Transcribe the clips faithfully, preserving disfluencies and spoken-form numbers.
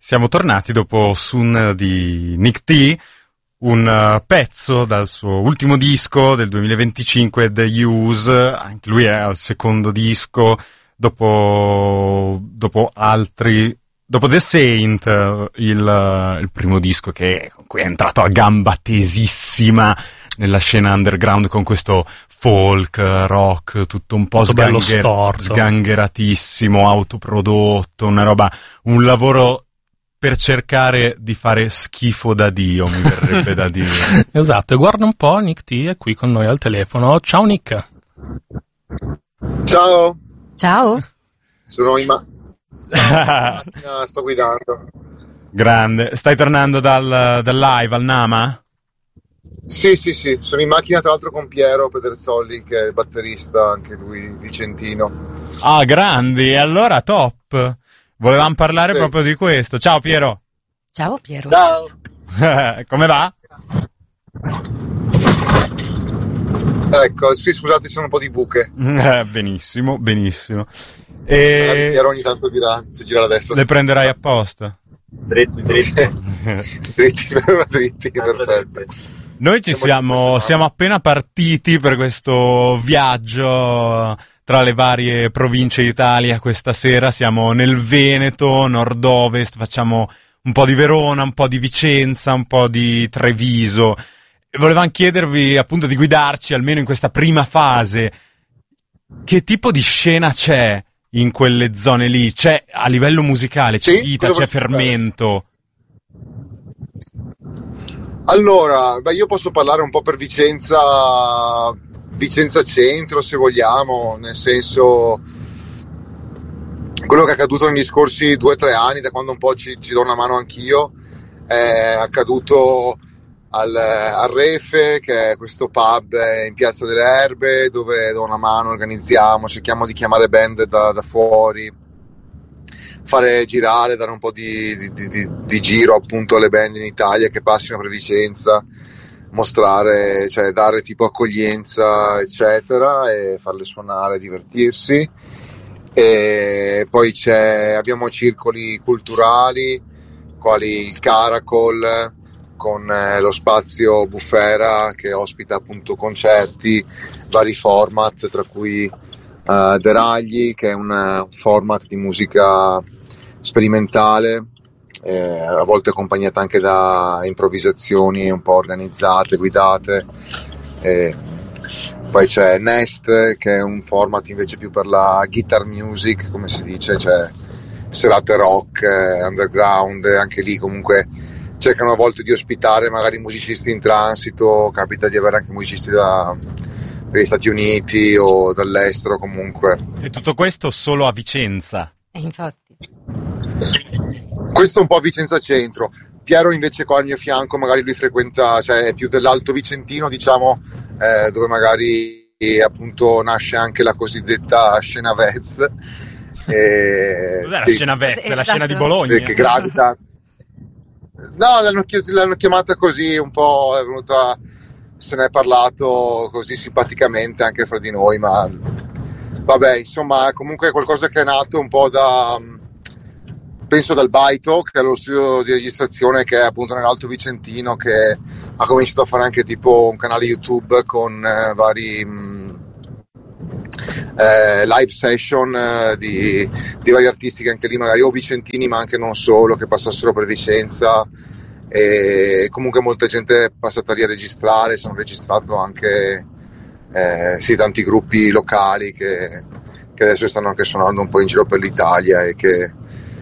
Siamo tornati dopo Soon di Nick T, un uh, pezzo dal suo ultimo disco del duemilaventicinque, The Use. Anche lui è al secondo disco, dopo, dopo altri, dopo The Saint, il, uh, il primo disco che con cui è entrato a gamba tesissima nella scena underground con questo folk, rock, tutto un po' sganger- sgangheratissimo, autoprodotto, una roba, un lavoro per cercare di fare schifo da Dio, mi verrebbe da dire. Esatto, e guarda un po', Nick T è qui con noi al telefono. Ciao Nick. Ciao. Ciao. Sono in ma- macchina, sto guidando. Grande. Stai tornando dal, dal live al Nama? Sì, sì, sì. Sono in macchina tra l'altro con Piero Pederzolli, che è il batterista, anche lui vicentino. Ah, grandi. Allora top. Volevamo parlare sì. proprio di questo. Ciao Piero. Ciao Piero. Ciao. Come va? Ecco, scusate, sono un po' di buche. Eh, benissimo, benissimo. E... Piero ogni tanto dirà se gira a destra. Le prenderai apposta? Dritti, dritti. dritti, dritti, perfetto. Noi ci siamo, siamo appena partiti per questo viaggio tra le varie province d'Italia questa sera. Siamo nel Veneto, nord-ovest, facciamo un po' di Verona, un po' di Vicenza, un po' di Treviso. E volevamo chiedervi appunto di guidarci, almeno in questa prima fase, che tipo di scena c'è in quelle zone lì? C'è a livello musicale, c'è sì, vita, c'è fermento? Allora, beh, io posso parlare un po' per Vicenza... Vicenza Centro, se vogliamo, nel senso quello che è accaduto negli scorsi due o tre anni, da quando un po' ci, ci do una mano anch'io, è accaduto al, al Refe, che è questo pub in Piazza delle Erbe, dove do una mano, organizziamo, cerchiamo di chiamare band da, da fuori, fare girare, dare un po' di, di, di, di giro appunto alle band in Italia che passino per Vicenza, mostrare, cioè dare tipo accoglienza eccetera e farle suonare, divertirsi. E poi c'è, abbiamo circoli culturali quali il Caracol con eh, lo spazio Bufera che ospita appunto concerti, vari format, tra cui uh, Deragli, che è un uh, format di musica sperimentale, Eh, a volte accompagnata anche da improvvisazioni un po' organizzate, guidate. Eh, poi c'è Nest, che è un format invece più per la guitar music, come si dice, cioè serate rock, eh, underground, anche lì comunque cercano a volte di ospitare magari musicisti in transito, capita di avere anche musicisti da, dagli Stati Uniti o dall'estero comunque. E tutto questo solo a Vicenza? E infatti. Questo è un po' Vicenza Centro. Piero invece qua al mio fianco magari lui frequenta, cioè è più dell'Alto Vicentino, diciamo, eh, dove magari appunto nasce anche la cosiddetta scena Vez. E, Cos'è sì, la scena Vez? Esatto. La scena di Bologna? Che gravita. No, l'hanno, l'hanno chiamata così, un po' è venuta, se ne è parlato così simpaticamente anche fra di noi, ma vabbè, insomma, comunque è qualcosa che è nato un po' da... penso dal Baito, che è lo studio di registrazione che è appunto nell'Alto Vicentino, che ha cominciato a fare anche tipo un canale YouTube con eh, vari mh, eh, live session eh, di, di vari artisti che anche lì magari o vicentini ma anche non solo, che passassero per Vicenza, e comunque molta gente è passata lì a registrare. Sono registrato anche eh, sì, tanti gruppi locali che, che adesso stanno anche suonando un po' in giro per l'Italia e che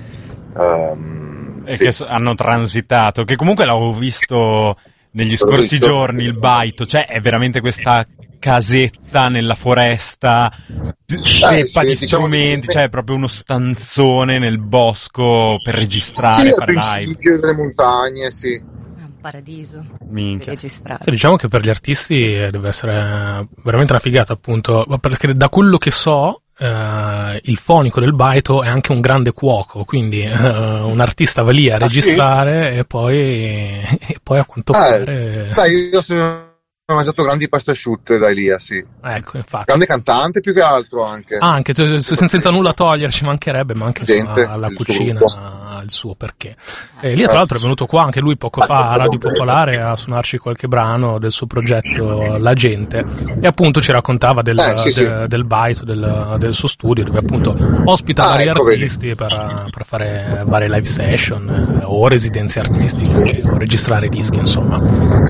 Um, e sì. che hanno transitato, che comunque l'avevo visto negli scorsi visto. giorni, il Baito, cioè è veramente questa casetta nella foresta, zeppa eh, di sì, strumenti, diciamo, cioè è proprio uno stanzone nel bosco per registrare, sì, fare live. Delle montagne, sì. Un paradiso. Minchia. Registrare. Sì, diciamo che per gli artisti deve essere veramente una figata, appunto, perché da quello che so Uh, il fonico del Baito è anche un grande cuoco, quindi uh, un artista va lì a registrare ah, sì? e poi e poi a quanto eh, pare dai, io sono mangiato grandi pasta asciutte da Elia, sì. Ecco, infatti. Grande cantante più che altro anche. Ah, anche senza, senza nulla togliere, ci mancherebbe, ma anche Gente, insomma, alla il cucina suo il suo perché. E Elia, tra l'altro, è venuto qua anche lui poco fa a Radio Popolare a suonarci qualche brano del suo progetto La Gente, e appunto ci raccontava del, eh, sì, de, sì. del Byte, del, del suo studio, dove appunto ospita ah, vari ecco, artisti per, per fare varie live session eh, o residenze artistiche o registrare dischi, insomma.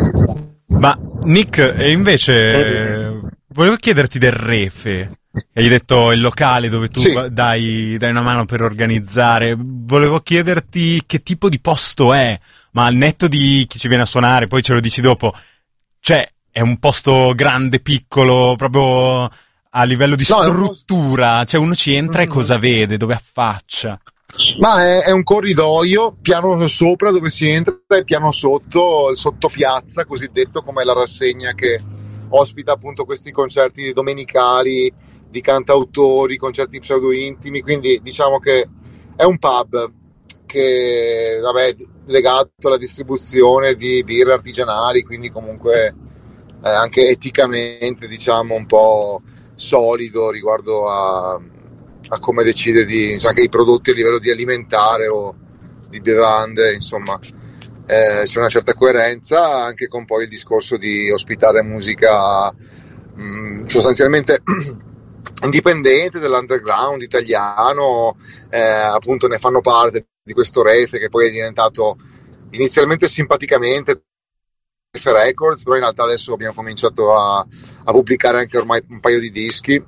Ma Nick, e invece eh, volevo chiederti del Refe. Hai detto il locale dove tu sì. dai, dai una mano per organizzare. Volevo chiederti che tipo di posto è, ma al netto di chi ci viene a suonare, poi ce lo dici dopo. Cioè, è un posto grande, piccolo, proprio a livello di no, struttura. Posto... Cioè, uno ci entra mm-hmm. e cosa vede, dove affaccia? Ma è, è un corridoio, piano sopra dove si entra e piano sotto, il sottopiazza cosiddetto, come la rassegna che ospita appunto questi concerti domenicali di cantautori, concerti pseudo intimi, quindi diciamo che è un pub che vabbè legato alla distribuzione di birre artigianali, quindi comunque eh, anche eticamente diciamo un po' solido riguardo a, a come decide di insomma, anche i prodotti a livello di alimentare o di bevande, insomma eh, c'è una certa coerenza anche con poi il discorso di ospitare musica mh, sostanzialmente indipendente dell'underground italiano, eh, appunto ne fanno parte di questo Refe che poi è diventato inizialmente simpaticamente Refe Records, però in realtà adesso abbiamo cominciato a, a pubblicare anche ormai un paio di dischi,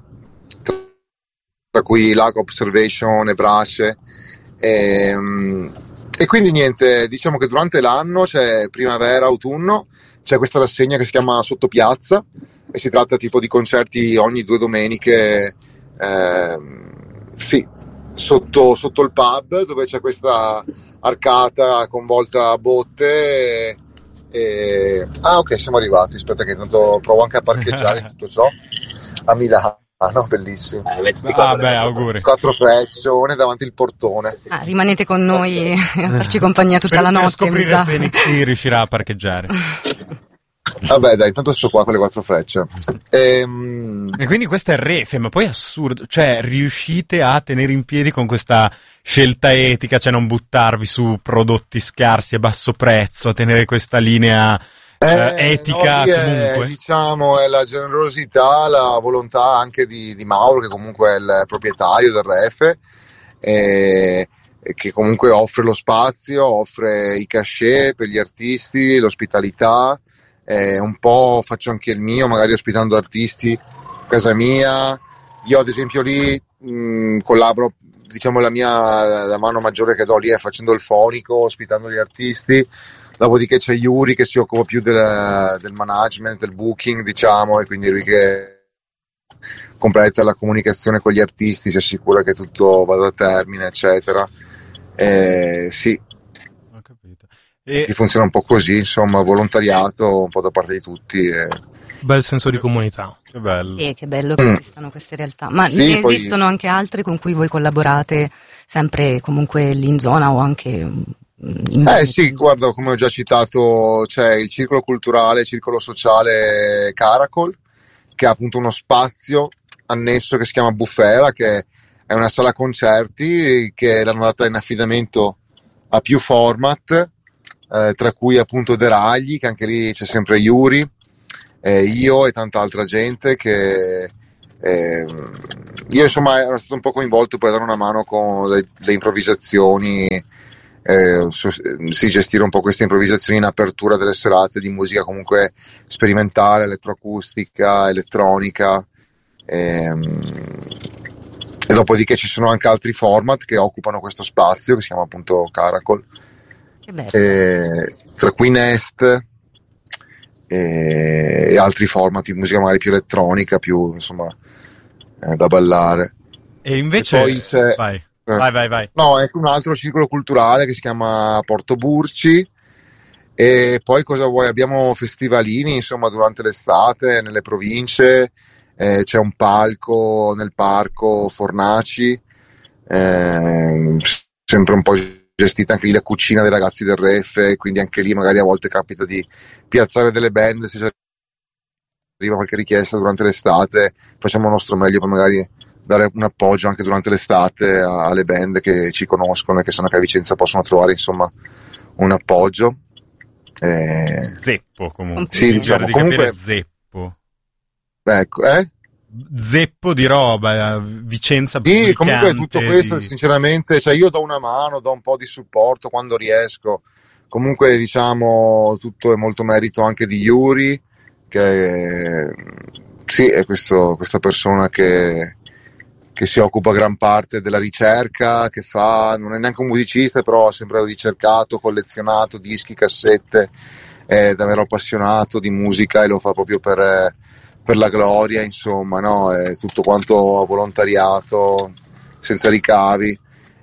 tra cui Lack Observation e Brace, e, e quindi niente, diciamo che durante l'anno c'è primavera, autunno, c'è questa rassegna che si chiama Sottopiazza, e si tratta tipo di concerti ogni due domeniche, eh, sì, sotto, sotto il pub, dove c'è questa arcata con volta a botte. E, e... Ah, ok, siamo arrivati. Aspetta, che intanto provo anche a parcheggiare tutto ciò a Milano. Ah, no, bellissimo. Eh, ah, beh, auguri. Quattro freccione davanti il portone. Ah, rimanete con noi a farci compagnia tutta per, la notte. Per scoprire se Nick riuscirà a parcheggiare. Vabbè, dai, intanto sto qua con le quattro frecce. Ehm... E quindi questo è il Refe, ma poi è assurdo. Cioè, riuscite a tenere in piedi con questa scelta etica, cioè non buttarvi su prodotti scarsi a basso prezzo, a tenere questa linea eh, eh, etica no, comunque? È, diciamo, è la generosità, la volontà anche di, di Mauro, che comunque è il proprietario del Refe, e, e che comunque offre lo spazio, offre i cachet per gli artisti, l'ospitalità. Eh, un po' faccio anche il mio, magari ospitando artisti a casa mia. Io ad esempio lì mh, collaboro, diciamo la mia la mano maggiore che do lì è facendo il fonico, ospitando gli artisti. Dopodiché c'è Yuri che si occupa più del, del management, del booking, diciamo, e quindi lui che completa la comunicazione con gli artisti, si assicura che tutto vada a termine, eccetera. Eh, sì. E... funziona un po' così, insomma, volontariato un po' da parte di tutti. E... bel senso di comunità. Che bello. Sì, che bello che mm. esistano queste realtà. Ma sì, ne poi... esistono anche altre con cui voi collaborate, sempre comunque lì in zona o anche in... Eh sì, guarda, come ho già citato, c'è il Circolo Culturale, Circolo Sociale Caracol, che ha appunto uno spazio annesso che si chiama Bufera, che è una sala concerti che l'hanno data in affidamento a più format, Eh, tra cui appunto Deragli, che anche lì c'è sempre Yuri, eh, io e tanta altra gente che eh, io insomma ero stato un po' coinvolto per dare una mano con le, le improvvisazioni, eh, so, sì, gestire un po' queste improvvisazioni in apertura delle serate di musica comunque sperimentale, elettroacustica, elettronica, ehm, e dopodiché ci sono anche altri format che occupano questo spazio che si chiama appunto Caracol. Eh, tra cui Nest eh, e altri format di musica magari più elettronica, più insomma eh, da ballare. E invece e poi c'è, vai. Eh, vai vai vai no, è anche un altro circolo culturale che si chiama Porto Burci. E poi cosa vuoi? Abbiamo festivalini insomma durante l'estate nelle province, eh, c'è un palco nel parco Fornaci, eh, sempre un po' gestita anche lì la cucina dei ragazzi del Refe, quindi anche lì magari a volte capita di piazzare delle band se c'è arriva qualche richiesta durante l'estate, facciamo il nostro meglio per magari dare un appoggio anche durante l'estate alle band che ci conoscono e che sanno che a Vicenza possono trovare insomma un appoggio. Eh... Zeppo comunque. Sì, diciamo, di comunque Zeppo. Ecco, eh? Zeppo di roba, Vicenza. Sì, comunque tutto questo di... sinceramente, cioè io do una mano, do un po' di supporto quando riesco. Comunque diciamo tutto è molto merito anche di Yuri, che sì, è questo, questa persona che, che si occupa gran parte della ricerca, che fa, non è neanche un musicista, però ha sempre ricercato, collezionato dischi, cassette, è davvero appassionato di musica e lo fa proprio per, per la gloria, insomma, no? È tutto quanto volontariato, senza ricavi.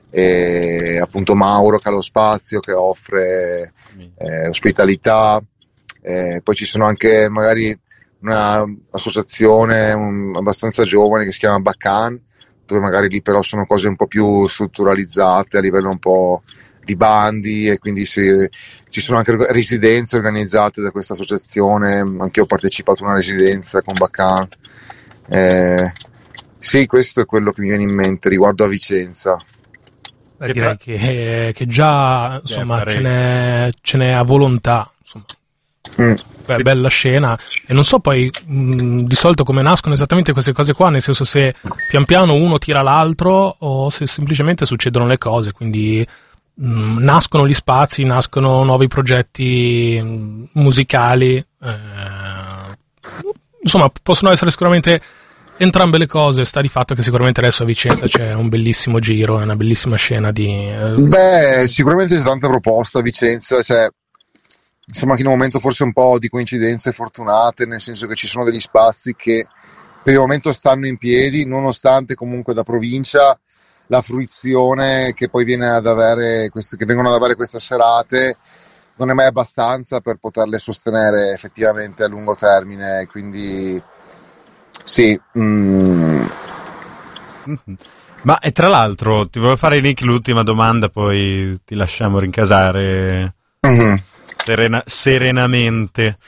E appunto Mauro che ha lo spazio, che offre eh, ospitalità, eh, poi ci sono anche magari un'associazione un, abbastanza giovane che si chiama Bacan, dove magari lì però sono cose un po' più strutturalizzate a livello un po' di bandi, e quindi si, ci sono anche residenze organizzate da questa associazione. Anche io ho partecipato a una residenza con Bacan. Eh, sì, questo è quello che mi viene in mente riguardo a Vicenza. Beh, direi che, che già insomma ce n'è, ce n'è a volontà, insomma. Mm. Beh, bella scena. E non so poi mh, di solito come nascono esattamente queste cose qua, nel senso se pian piano uno tira l'altro o se semplicemente succedono le cose, quindi mh, nascono gli spazi, nascono nuovi progetti mh, musicali, eh, insomma possono essere sicuramente entrambe le cose. Sta di fatto che sicuramente adesso a Vicenza c'è un bellissimo giro, una bellissima scena di... Eh... Beh, sicuramente c'è tanta proposta a Vicenza, cioè, siamo anche in un momento forse un po' di coincidenze fortunate, nel senso che ci sono degli spazi che per il momento stanno in piedi, nonostante comunque da provincia la fruizione che poi viene ad avere, queste, che vengono ad avere queste serate non è mai abbastanza per poterle sostenere effettivamente a lungo termine, quindi... Sì. Mm. Ma e tra l'altro ti volevo fare Nick l'ultima domanda, poi ti lasciamo rincasare mm-hmm. serena, serenamente.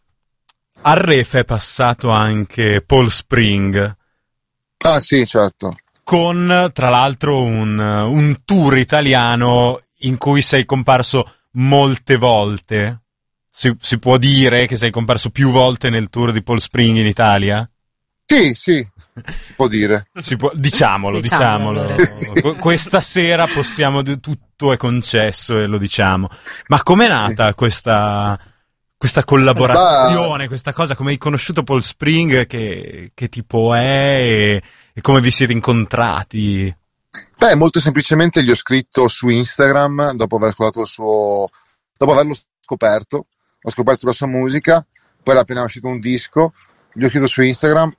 A Ref è passato anche Paul Spring. Ah sì, certo. Con tra l'altro un, un tour italiano in cui sei comparso molte volte. Si, si può dire che sei comparso più volte nel tour di Paul Spring in Italia? Sì, sì, si può dire. Si può, diciamolo, diciamolo. diciamolo. Sì. Questa sera possiamo, tutto è concesso e lo diciamo. Ma com'è nata sì. questa, questa collaborazione, bah. questa cosa? Come hai conosciuto Paul Spring? Che, che tipo è? E, e come vi siete incontrati? Beh, molto semplicemente gli ho scritto su Instagram dopo aver ascoltato il suo, dopo averlo scoperto. Ho scoperto la sua musica, poi era appena uscito un disco, gli ho scritto su Instagram: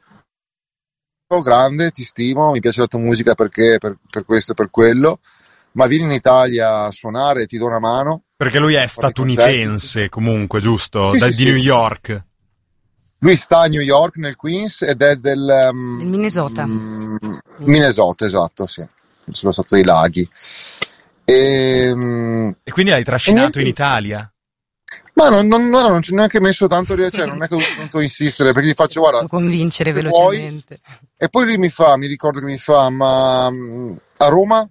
grande, ti stimo, mi piace la tua musica perché per, per questo e per quello, ma vieni in Italia a suonare e ti do una mano. Perché lui è statunitense comunque, giusto? Sì, da, sì, di sì. New York. Lui sta a New York, nel Queens, ed è del... Um, Il Minnesota. Um, Minnesota, esatto, sì. Sullo stato dei laghi. E, um, e quindi l'hai trascinato in Italia? Ma non, non, no, non ci ho neanche messo tanto, cioè non è che ho dovuto insistere, perché gli faccio guarda, convincere velocemente. Puoi. E poi lui mi fa, mi ricordo che mi fa, ma a Roma?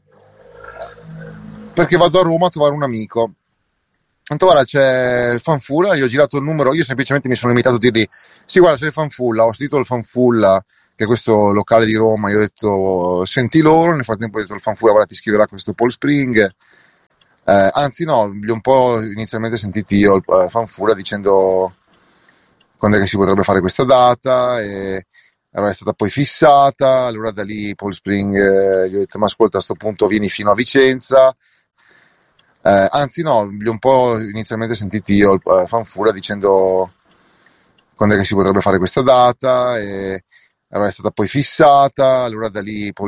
Perché vado a Roma a trovare un amico. Tanto guarda, c'è il Fanfulla, gli ho girato il numero, io semplicemente mi sono limitato a dirgli sì, guarda, c'è il Fanfulla, ho sentito il Fanfulla, che è questo locale di Roma, io ho detto senti loro, nel frattempo ho detto il Fanfulla, guarda, ti scriverà questo Paul Spring. Eh, anzi no, li ho un po' inizialmente sentiti io il eh, Fanfulla dicendo quando è che si potrebbe fare questa data, e allora è stata poi fissata. Allora da lì Paul Spring eh, gli ho detto ma ascolta, a sto punto vieni fino a Vicenza. Eh, anzi no, li ho un po' inizialmente sentiti io il eh, Fanfulla dicendo quando è che si potrebbe fare questa data, e allora è stata poi fissata. Allora da lì Paul